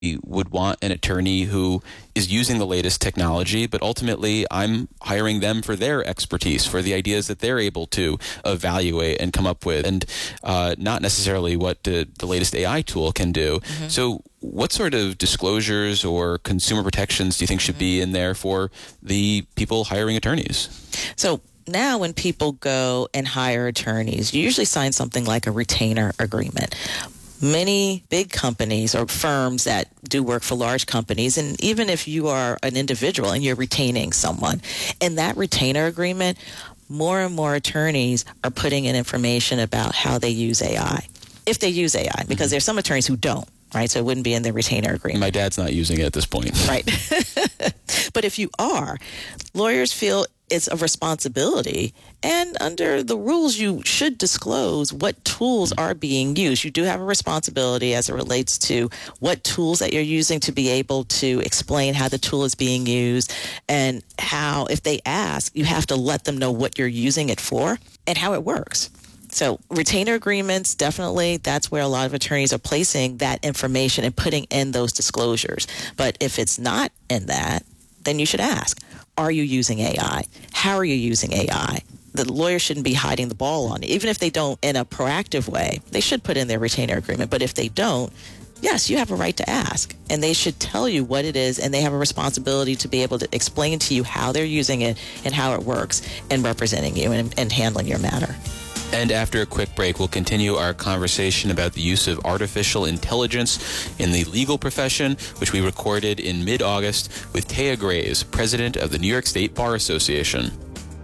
would want an attorney who is using the latest technology, but ultimately I'm hiring them for their expertise, for the ideas that they're able to evaluate and come up with, and not necessarily what the latest AI tool can do. Mm-hmm. So what sort of disclosures or consumer protections do you think should be in there for the people hiring attorneys? So now when people go and hire attorneys, you usually sign something like a retainer agreement. Many big companies or firms that do work for large companies, and even if you are an individual and you're retaining someone, in that retainer agreement, more and more attorneys are putting in information about how they use AI, if they use AI, because there's some attorneys who don't, right? So it wouldn't be in the retainer agreement. My dad's not using it at this point. Right. But if you are, lawyers feel it's a responsibility, and under the rules, you should disclose what tools are being used. You do have a responsibility as it relates to what tools that you're using to be able to explain how the tool is being used, and how, if they ask, you have to let them know what you're using it for and how it works. So retainer agreements, definitely, that's where a lot of attorneys are placing that information and putting in those disclosures. But if it's not in that, then you should ask, are you using AI? How are you using AI? The lawyer shouldn't be hiding the ball on it. Even if they don't in a proactive way, they should put in their retainer agreement. But if they don't, yes, you have a right to ask. And they should tell you what it is, and they have a responsibility to be able to explain to you how they're using it and how it works in representing you and handling your matter. And after a quick break, we'll continue our conversation about the use of artificial intelligence in the legal profession, which we recorded in mid-August with Taya Grays, president of the New York State Bar Association.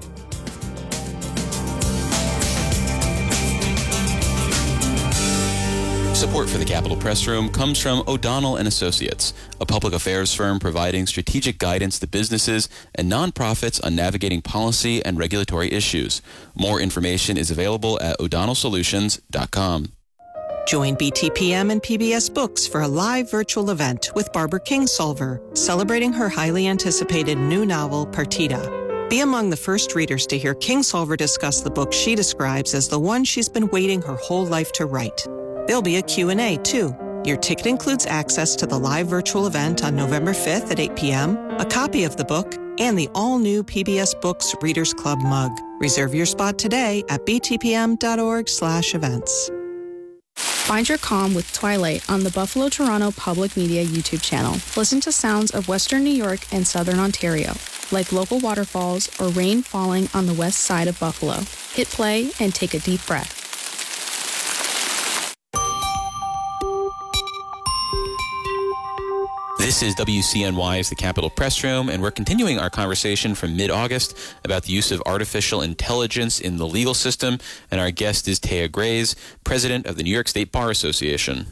Support for the Capitol Press Room comes from O'Donnell & Associates, a public affairs firm providing strategic guidance to businesses and nonprofits on navigating policy and regulatory issues. More information is available at o'donnellsolutions.com. Join BTPM and PBS Books for a live virtual event with Barbara Kingsolver, celebrating her highly anticipated new novel, Partida. Be among the first readers to hear Kingsolver discuss the book she describes as the one she's been waiting her whole life to write. There'll be a Q&A, too. Your ticket includes access to the live virtual event on November 5th at 8 p.m., a copy of the book, and the all-new PBS Books Readers Club mug. Reserve your spot today at btpm.org/events. Find your calm with Twilight on the Buffalo Toronto Public Media YouTube channel. Listen to sounds of Western New York and Southern Ontario, like local waterfalls or rain falling on the west side of Buffalo. Hit play and take a deep breath. This is WCNY's The Capitol Press Room, and we're continuing our conversation from mid-August about the use of artificial intelligence in the legal system, and our guest is Taya Grays, president of the New York State Bar Association.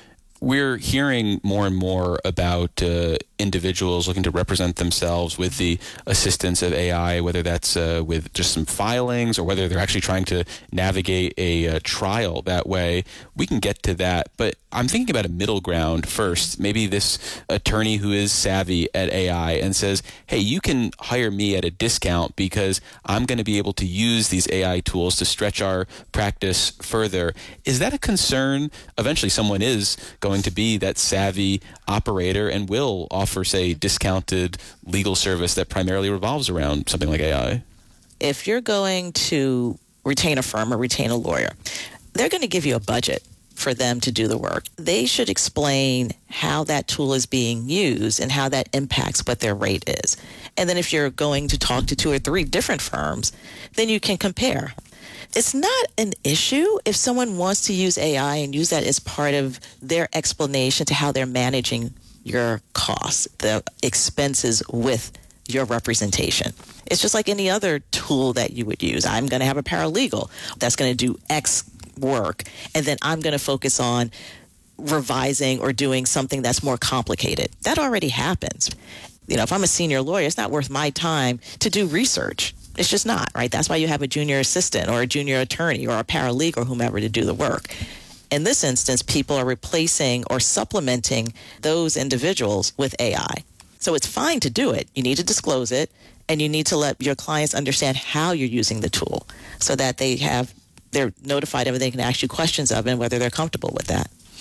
We're hearing more and more about individuals looking to represent themselves with the assistance of AI, whether that's with just some filings or whether they're actually trying to navigate a trial that way. We can get to that, but I'm thinking about a middle ground first. Maybe this attorney who is savvy at AI and says, hey, you can hire me at a discount because I'm going to be able to use these AI tools to stretch our practice further. Is that a concern? Eventually someone is going to be that savvy operator and will offer, say, discounted legal service that primarily revolves around something like AI. If you're going to retain a firm or retain a lawyer, they're going to give you a budget for them to do the work. They should explain how that tool is being used and how that impacts what their rate is. And then if you're going to talk to 2 or 3 different firms, then you can compare. It's not an issue if someone wants to use AI and use that as part of their explanation to how they're managing your costs, the expenses with your representation. It's just like any other tool that you would use. I'm going to have a paralegal that's going to do X work, and then I'm going to focus on revising or doing something that's more complicated. That already happens. You know, if I'm a senior lawyer, it's not worth my time to do research. It's just not, right? That's why you have a junior assistant or a junior attorney or a paralegal or whomever to do the work. In this instance, people are replacing or supplementing those individuals with AI. So it's fine to do it. You need to disclose it, and you need to let your clients understand how you're using the tool so that they're notified of it, they can ask you questions of it and whether they're comfortable with that.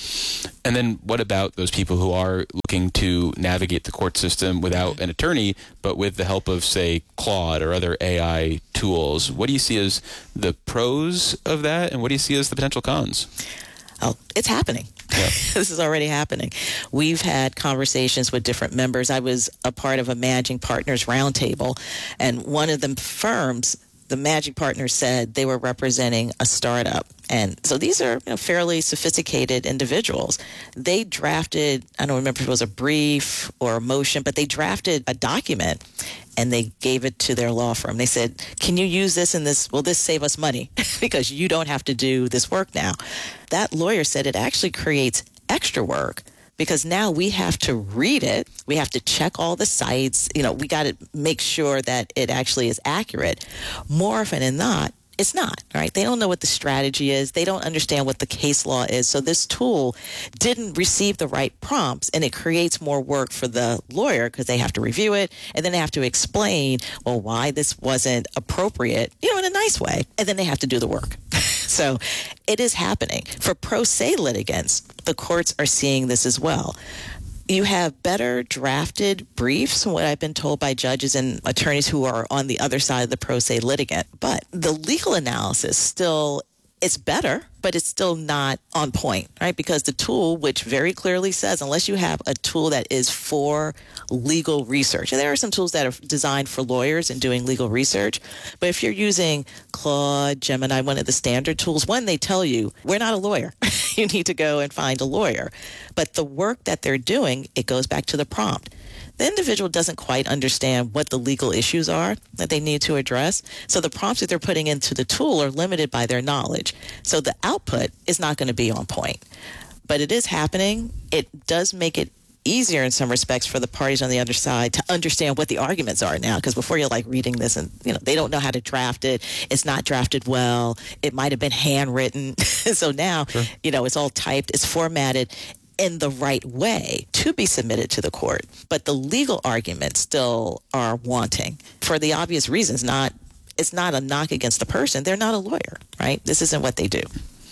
And then what about those people who are looking to navigate the court system without an attorney, but with the help of, say, Claude or other AI tools? What do you see as the pros of that, and what do you see as the potential cons? Oh, it's happening. Yeah. This is already happening. We've had conversations with different members. I was a part of a Managing Partners Roundtable, and one of the firms, the Managing Partners, said they were representing a startup. And so these are fairly sophisticated individuals. They drafted, I don't remember if it was a brief or a motion, but they drafted a document and they gave it to their law firm. They said, can you use this in this? Will this save us money? Because you don't have to do this work now. That lawyer said it actually creates extra work because now we have to read it. We have to check all the sites. We got to make sure that it actually is accurate. More often than not, it's not, right? They don't know what the strategy is. They don't understand what the case law is. So this tool didn't receive the right prompts, and it creates more work for the lawyer because they have to review it, and then they have to explain, well, why this wasn't appropriate, in a nice way, and then they have to do the work. So it is happening. For pro se litigants, the courts are seeing this as well. You have better drafted briefs, what I've been told by judges and attorneys who are on the other side of the pro se litigant. But the legal analysis still, it's better, but it's still not on point, right? Because the tool, which very clearly says, unless you have a tool that is for legal research, and there are some tools that are designed for lawyers and doing legal research, but if you're using Claude, Gemini, one of the standard tools, one, they tell you, we're not a lawyer. You need to go and find a lawyer. But the work that they're doing, it goes back to the prompt. The individual doesn't quite understand what the legal issues are that they need to address. So the prompts that they're putting into the tool are limited by their knowledge. So the output is not going to be on point. But it is happening. It does make it easier in some respects for the parties on the other side to understand what the arguments are now. Because before you're reading this and, they don't know how to draft it. It's not drafted well. It might have been handwritten. So now, sure. It's all typed. It's formatted in the right way to be submitted to the court. But the legal arguments still are wanting for the obvious reasons. It's not a knock against the person. They're not a lawyer, right? This isn't what they do.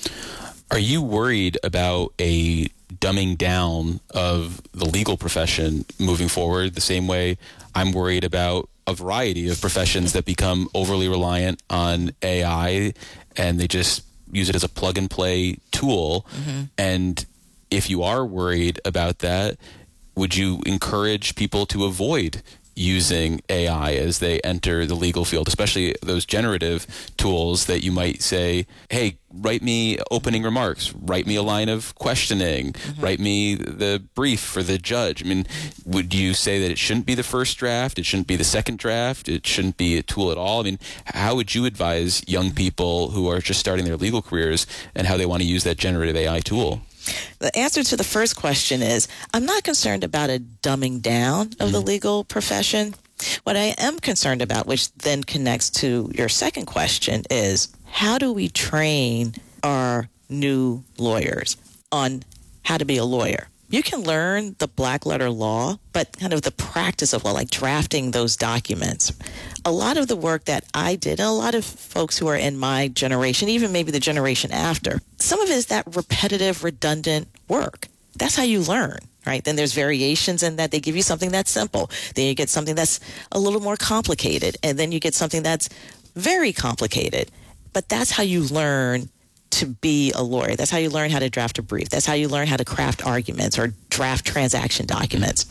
Are you worried about a dumbing down of the legal profession moving forward the same way I'm worried about a variety of professions that become overly reliant on AI and they just use it as a plug and play tool? Mm-hmm. And if you are worried about that, would you encourage people to avoid using AI as they enter the legal field, especially those generative tools that you might say, hey, write me opening remarks, write me a line of questioning, mm-hmm. write me the brief for the judge? I mean, would you say that it shouldn't be the first draft, it shouldn't be the second draft, it shouldn't be a tool at all? I mean, how would you advise young people who are just starting their legal careers and how they want to use that generative AI tool? The answer to the first question is, I'm not concerned about a dumbing down of the legal profession. What I am concerned about, which then connects to your second question, is how do we train our new lawyers on how to be a lawyer? You can learn the black letter law, but kind of the practice of law, like drafting those documents. A lot of the work that I did, and a lot of folks who are in my generation, even maybe the generation after, some of it is that repetitive, redundant work. That's how you learn, right? Then there's variations in that. They give you something that's simple. Then you get something that's a little more complicated. And then you get something that's very complicated. But that's how you learn to be a lawyer. That's how you learn how to draft a brief. That's how you learn how to craft arguments or draft transaction documents.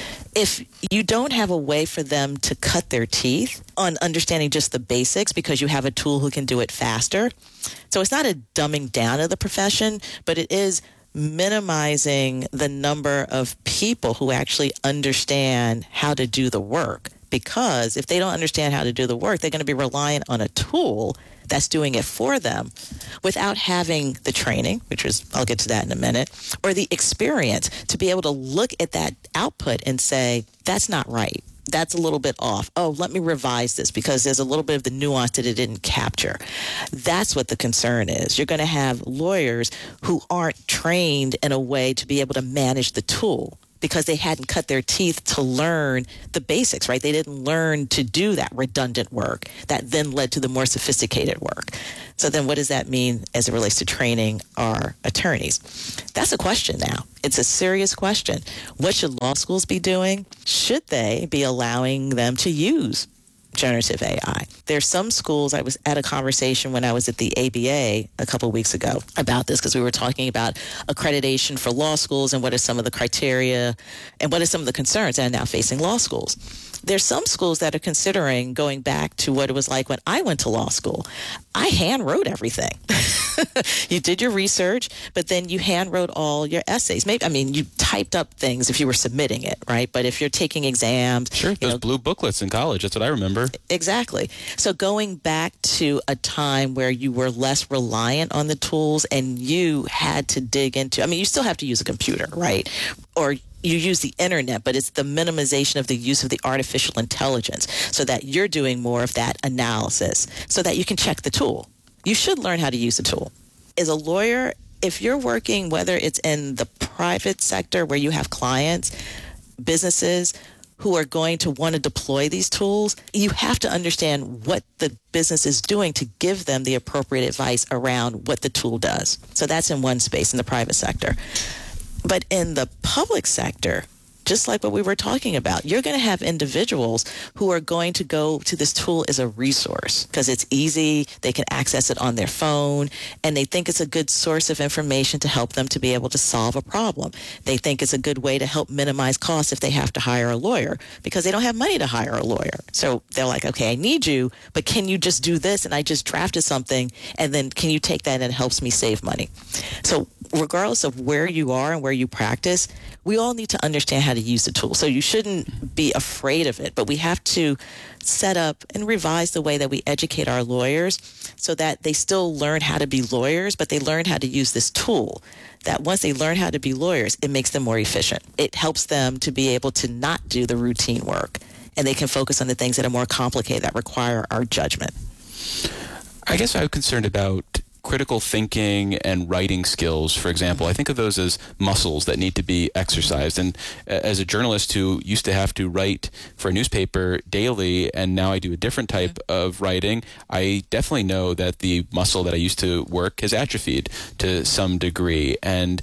If you don't have a way for them to cut their teeth on understanding just the basics because you have a tool who can do it faster. So it's not a dumbing down of the profession, but it is minimizing the number of people who actually understand how to do the work. Because if they don't understand how to do the work, they're going to be reliant on a tool that's doing it for them without having the training, which is, I'll get to that in a minute, or the experience to be able to look at that output and say, that's not right. That's a little bit off. Oh, let me revise this because there's a little bit of the nuance that it didn't capture. That's what the concern is. You're going to have lawyers who aren't trained in a way to be able to manage the tool. because they hadn't cut their teeth to learn the basics, right? They didn't learn to do that redundant work that then led to the more sophisticated work. So then what does that mean as it relates to training our attorneys? That's a question now. It's a serious question. What should law schools be doing? Should they be allowing them to use generative AI? There's some schools, I was at a conversation when I was at the ABA a couple of weeks ago about this, because we were talking about accreditation for law schools and what are some of the criteria and what are some of the concerns that are now facing law schools. There's some schools that are considering going back to what it was like when I went to law school. I hand wrote everything. You did your research, but then you hand wrote all your essays. You typed up things if you were submitting it, right? But if you're taking exams. Sure, those blue booklets in college, that's what I remember. Exactly. So going back to a time where you were less reliant on the tools and you had to dig into, you still have to use a computer, right? Or you use the internet, but it's the minimization of the use of the artificial intelligence so that you're doing more of that analysis so that you can check the tool. You should learn how to use the tool. As a lawyer, if you're working, whether it's in the private sector where you have clients, businesses who are going to want to deploy these tools, you have to understand what the business is doing to give them the appropriate advice around what the tool does. So that's in one space in the private sector. But in the public sector, just like what we were talking about, you're going to have individuals who are going to go to this tool as a resource because it's easy, they can access it on their phone, and they think it's a good source of information to help them to be able to solve a problem. They think it's a good way to help minimize costs if they have to hire a lawyer because they don't have money to hire a lawyer. So they're like, okay, I need you, but can you just do this? And I just drafted something, and then can you take that and it helps me save money? So regardless of where you are and where you practice, we all need to understand how to use the tool. So you shouldn't be afraid of it, but we have to set up and revise the way that we educate our lawyers so that they still learn how to be lawyers, but they learn how to use this tool. That once they learn how to be lawyers, it makes them more efficient. It helps them to be able to not do the routine work, and they can focus on the things that are more complicated, that require our judgment. I guess I'm concerned about critical thinking and writing skills, for example. I think of those as muscles that need to be exercised. And as a journalist who used to have to write for a newspaper daily, and now I do a different type of writing, I definitely know that the muscle that I used to work has atrophied to some degree. And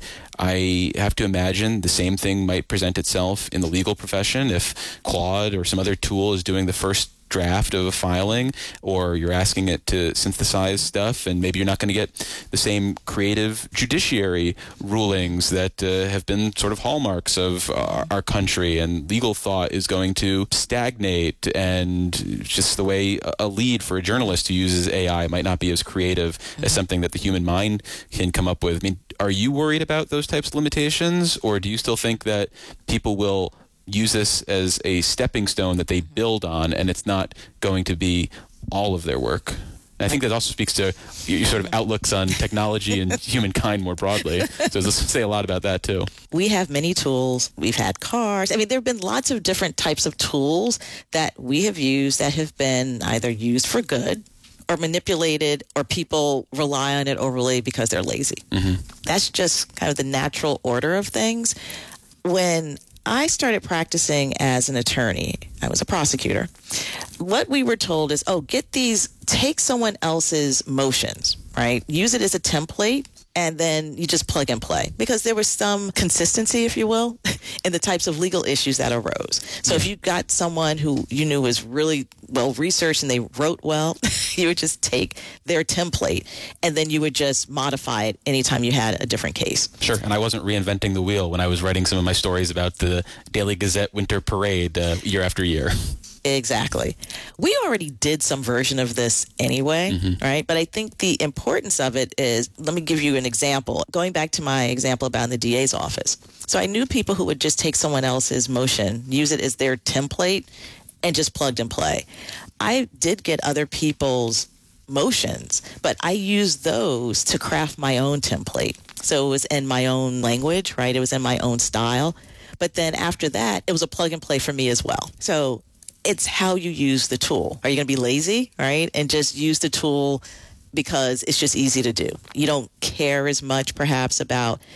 I have to imagine the same thing might present itself in the legal profession if Claude or some other tool is doing the first draft of a filing, or you're asking it to synthesize stuff, and maybe you're not going to get the same creative judiciary rulings that have been sort of hallmarks of our country, and legal thought is going to stagnate, and just the way a lead for a journalist who uses AI might not be as creative as something that the human mind can come up with. Are you worried about those types of limitations, or do you still think that people will use this as a stepping stone that they build on, and it's not going to be all of their work? And I think that also speaks to your sort of outlooks on technology and humankind more broadly. So let's say a lot about that too. We have many tools. We've had cars. There have been lots of different types of tools that we have used that have been either used for good or manipulated, or people rely on it overly because they're lazy. Mm-hmm. That's just kind of the natural order of things. When I started practicing as an attorney, I was a prosecutor. What we were told is, take someone else's motions, right? Use it as a template, and then you just plug and play. Because there was some consistency, if you will, in the types of legal issues that arose. So if you got someone who you knew was really well researched and they wrote well, you would just take their template and then you would just modify it anytime you had a different case. Sure, and I wasn't reinventing the wheel when I was writing some of my stories about the Daily Gazette Winter Parade year after year. Exactly. We already did some version of this anyway, right? But I think the importance of it is, let me give you an example. Going back to my example about in the DA's office. So I knew people who would just take someone else's motion, use it as their template, and just plugged and play. I did get other people's motions, but I used those to craft my own template. So it was in my own language, right? It was in my own style. But then after that, it was a plug and play for me as well. So it's how you use the tool. Are you going to be lazy, right? And just use the tool because it's just easy to do. You don't care as much perhaps about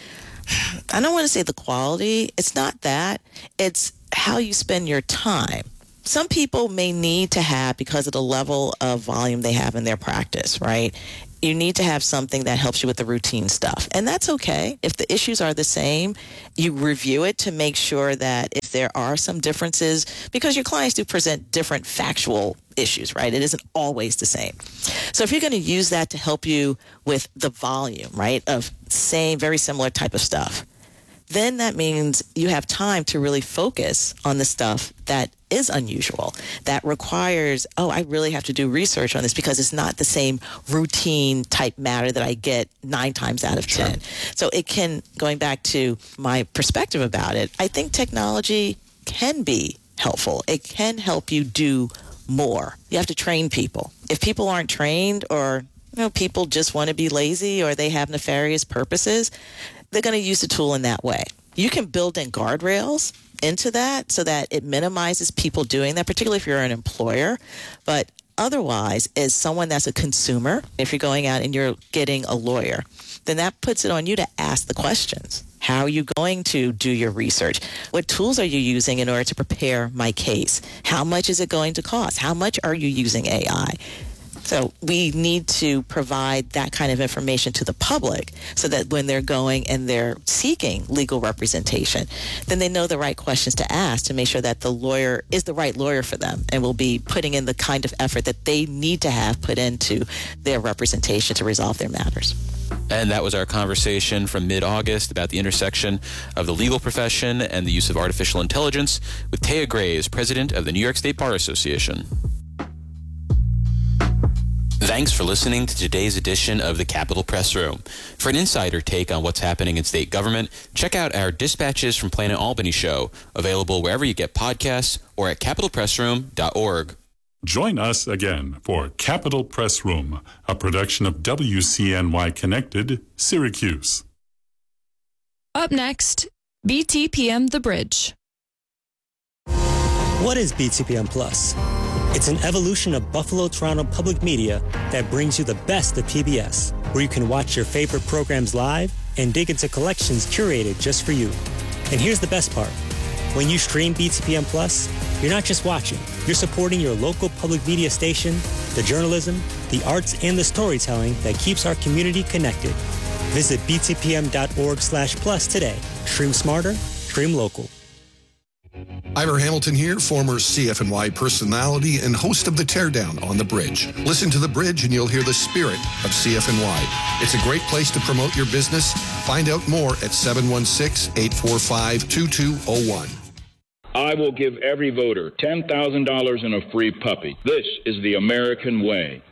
I don't want to say the quality. It's not that. It's how you spend your time. Some people may need to have, because of the level of volume they have in their practice, right? You need to have something that helps you with the routine stuff. And that's okay. If the issues are the same, you review it to make sure that if there are some differences, because your clients do present different factual issues, right? It isn't always the same. So if you're going to use that to help you with the volume, right, of same, very similar type of stuff, then that means you have time to really focus on the stuff that is unusual, that requires, I really have to do research on this because it's not the same routine type matter that I get 9 times out of 10. So it can, going back to my perspective about it, I think technology can be helpful. It can help you do more. You have to train people. If people aren't trained, or people just want to be lazy, or they have nefarious purposes, they're going to use the tool in that way. You can build in guardrails into that so that it minimizes people doing that, particularly if you're an employer. But otherwise, as someone that's a consumer, if you're going out and you're getting a lawyer, then that puts it on you to ask the questions. How are you going to do your research? What tools are you using in order to prepare my case? How much is it going to cost? How much are you using AI? So we need to provide that kind of information to the public so that when they're going and they're seeking legal representation, then they know the right questions to ask to make sure that the lawyer is the right lawyer for them and will be putting in the kind of effort that they need to have put into their representation to resolve their matters. And that was our conversation from mid-August about the intersection of the legal profession and the use of artificial intelligence with Taya Grays, president of the New York State Bar Association. Thanks for listening to today's edition of the Capitol Press Room. For an insider take on what's happening in state government, check out our Dispatches from Planet Albany show, available wherever you get podcasts or at capitolpressroom.org. Join us again for Capitol Press Room, a production of WCNY Connected, Syracuse. Up next, BTPM The Bridge. What is BTPM Plus? It's an evolution of Buffalo Toronto Public Media that brings you the best of PBS, where you can watch your favorite programs live and dig into collections curated just for you. And here's the best part. When you stream BTPM Plus, you're not just watching, you're supporting your local public media station, the journalism, the arts, and the storytelling that keeps our community connected. Visit btpm.org/plus today. Stream smarter, stream local. Ivor Hamilton here, former CFNY personality and host of The Teardown on The Bridge. Listen to The Bridge and you'll hear the spirit of CFNY. It's a great place to promote your business. Find out more at 716-845-2201. I will give every voter $10,000 and a free puppy. This is the American way.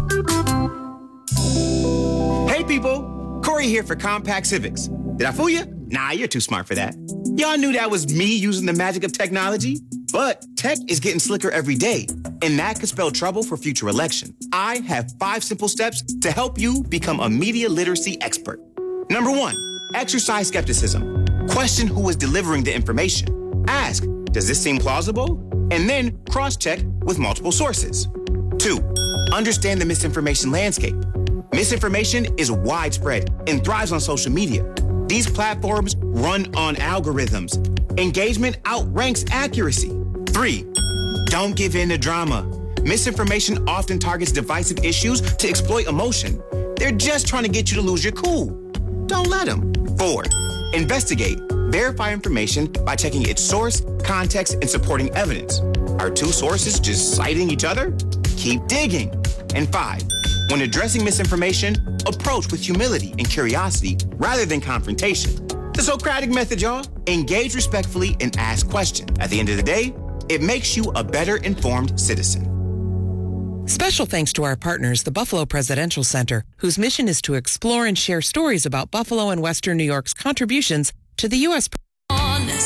Hey people, Corey here for Compact Civics. Did I fool you? Nah, you're too smart for that. Y'all knew that was me using the magic of technology, but tech is getting slicker every day, and that could spell trouble for future election. I have 5 simple steps to help you become a media literacy expert. Number 1, exercise skepticism. Question who is delivering the information. Ask, does this seem plausible? And then cross-check with multiple sources. 2, understand the misinformation landscape. Misinformation is widespread and thrives on social media. These platforms run on algorithms. Engagement outranks accuracy. 3, don't give in to drama. Misinformation often targets divisive issues to exploit emotion. They're just trying to get you to lose your cool. Don't let them. 4, investigate. Verify information by checking its source, context, and supporting evidence. Are 2 sources just citing each other? Keep digging. And 5, when addressing misinformation, approach with humility and curiosity rather than confrontation. The Socratic method, y'all. Engage respectfully and ask questions. At the end of the day, it makes you a better informed citizen. Special thanks to our partners, the Buffalo Presidential Center, whose mission is to explore and share stories about Buffalo and Western New York's contributions to the U.S.